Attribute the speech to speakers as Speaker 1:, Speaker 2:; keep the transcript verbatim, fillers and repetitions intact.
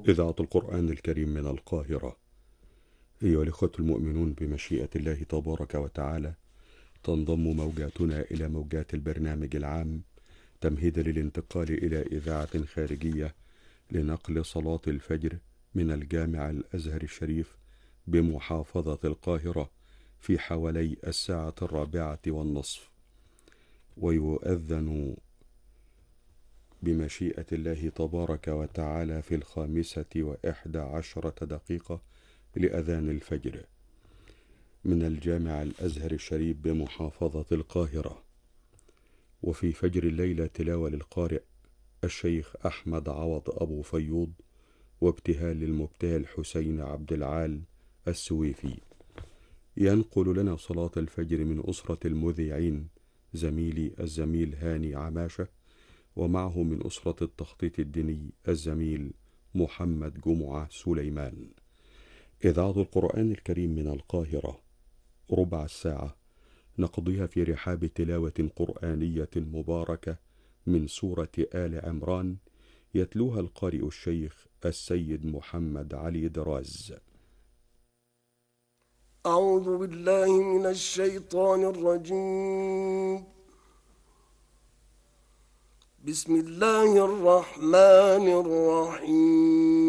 Speaker 1: إذاعة القرآن الكريم من القاهرة. أيها الإخوة المؤمنون، بمشيئة الله تبارك وتعالى تنضم موجاتنا إلى موجات البرنامج العام تمهيدا للانتقال إلى إذاعة خارجية لنقل صلاة الفجر من الجامع الأزهر الشريف بمحافظة القاهرة في حوالي الساعة الرابعة والنصف، ويؤذن بمشيئة الله تبارك وتعالى في الخامسة وإحدى عشرة دقيقة لأذان الفجر من الجامع الأزهر الشريف بمحافظة القاهرة. وفي فجر الليلة تلاوة للقارئ الشيخ أحمد عوض أبو فيوض وابتهال للمبتهل حسين عبد العال السويفي. ينقل لنا صلاة الفجر من أسرة المذيعين زميلي الزميل هاني عماشة، ومعه من أسرة التخطيط الديني الزميل محمد جمعة سليمان. إذاعة القرآن الكريم من القاهرة، ربع الساعة نقضيها في رحاب تلاوة قرآنية مباركة من سورة آل عمران، يتلوها القارئ الشيخ السيد محمد علي دراز.
Speaker 2: أعوذ بالله من الشيطان الرجيم. بسم الله الرحمن الرحيم.